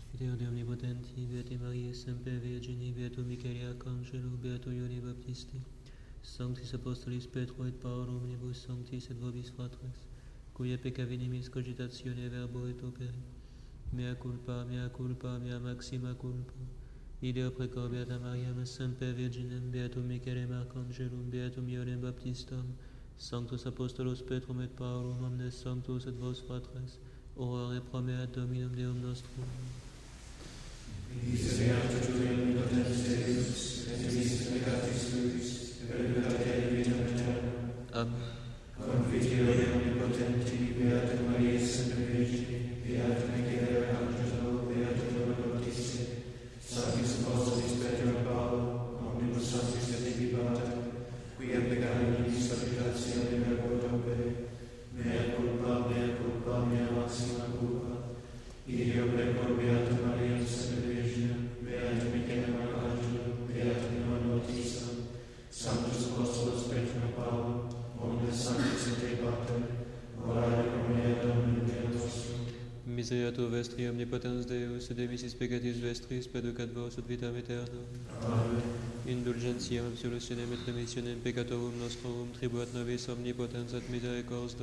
Fider de omnipotenti, Beate Maria, Semper Virgini, Beatum Michaeli Arcangelo, Beatum Ione Baptisti, Sanctis Apostolis Petro et Paolo, omnibus sanctis et vobis fratres, cuia peccavinimis cogitatione verbo et opere, mea culpa, mea maxima culpa. Ideo precorbiata Mariam, Semper Virginem, Beatum Michaelem Arcangelum, Beatum Ionem Baptistam, Sanctus Apostolos Petrum et Paulum, omnes sanctus et vos fratres, orare promeat Dominum Deum nostrum. Misereat Tuum omnipotens Deus, et mis peccatis tuis, perdonate vitam aeternam. Amen. Confiteor omnipotenti, Beata Maria, Semper Virgini, Beata Michael Arcangelo, Beata Ione Baptisti, Sanctis Apostolis Petro et Paolo, omnibus sanctis et vivantem, quia peccavinimis cogitatione verbo et opere, mea culpa, mea maxima culpa. Ideo precorbiata Maria, Semper Virginem, Beatum Michaelem Arcangelo, Beatum Ioannem Baptistam, Sanctus Apostolos Petrum et Paulum, omnes sanctis et te pater, orare pro mea Dominum Deum nostrum. Misereatur vestri omnipotens Deus, et demissis peccatis vestris, perducat vos ut vitam aeternam. Amen. Indulgentiam absolutionem et remissionem peccatorum nostrorum, tribuat nobis omnipotens et misericordes